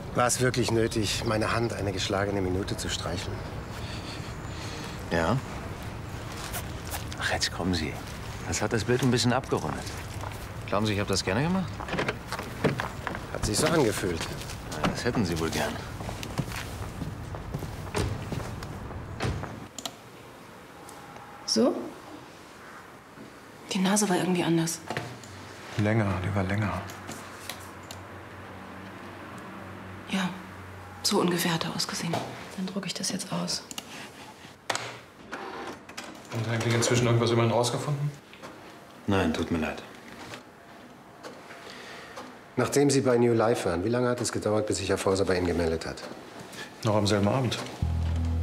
War es wirklich nötig, meine Hand eine geschlagene Minute zu streicheln? Ja? Ach, jetzt kommen Sie. Das hat das Bild ein bisschen abgerundet. Glauben Sie, ich habe das gerne gemacht? Hat sich so angefühlt. Na, das hätten Sie wohl gern. So? Die Nase war irgendwie anders. Länger, die war länger. Ja, so ungefähr hat er ausgesehen. Dann drucke ich das jetzt aus. Und eigentlich inzwischen irgendwas über ihn rausgefunden? Nein, tut mir leid. Nachdem Sie bei New Life waren, wie lange hat es gedauert, bis sich Herr Forser bei Ihnen gemeldet hat? Noch am selben Abend.